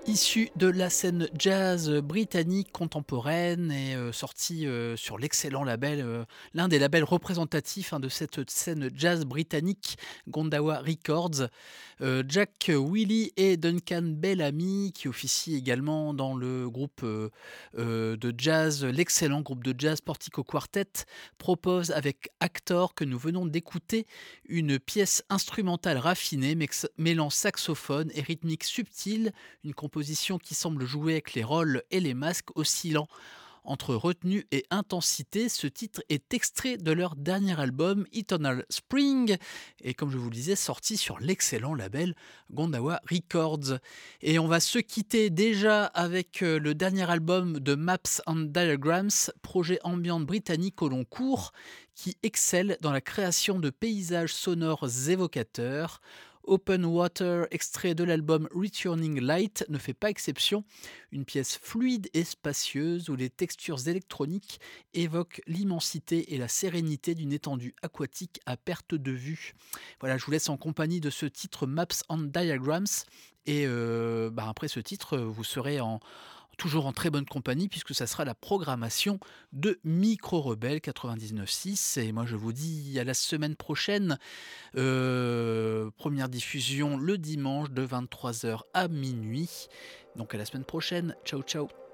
Issu de la scène jazz britannique contemporaine et sorti sur l'excellent label, l'un des labels représentatifs, de cette scène jazz britannique, Gondawa Records. Jack Willey et Duncan Bellamy, qui officient également dans le groupe de jazz, l'excellent groupe de jazz Portico Quartet, proposent avec Actor, que nous venons d'écouter, une pièce instrumentale raffinée, mêlant saxophone et rythmique subtile, une composition qui semble jouer avec les rôles et les masques, oscillant entre retenue et intensité. Ce titre est extrait de leur dernier album Eternal Spring et, comme je vous le disais, sorti sur l'excellent label Gondawa Records. Et on va se quitter déjà avec le dernier album de Maps and Diagrams, projet ambient britannique au long cours qui excelle dans la création de paysages sonores évocateurs. Open Water, extrait de l'album Returning Light, ne fait pas exception. Une pièce fluide et spacieuse où les textures électroniques évoquent l'immensité et la sérénité d'une étendue aquatique à perte de vue. Voilà, je vous laisse en compagnie de ce titre Maps and Diagrams. Et après ce titre, vous serez toujours en très bonne compagnie, puisque ça sera la programmation de Micro Rebelle 99.6. Et moi, je vous dis à la semaine prochaine. Première diffusion le dimanche de 23h à minuit. Donc à la semaine prochaine. Ciao, ciao.